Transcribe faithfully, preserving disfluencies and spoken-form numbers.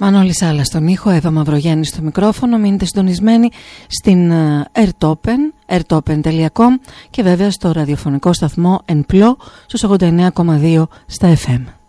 Μανώλης Άλλα στον ήχο, Εύα Μαυρογέννη στο μικρόφωνο. Μείνετε συντονισμένοι στην Airtopen, airtopen τελεία com και βέβαια στο ραδιοφωνικό σταθμό Εν Πλώ στους ογδόντα εννέα κόμμα δύο στα εφ εμ.